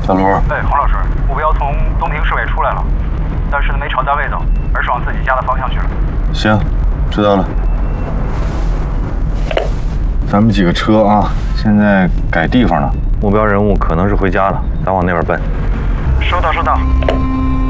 小卢。 哎，黄老师，目标从东平市委出来了，但是没朝单位走，而是往自己家的方向去了。 行，知道了。咱们几个车啊，现在改地方了，目标人物可能是回家了，咱往那边奔。 收到，收到。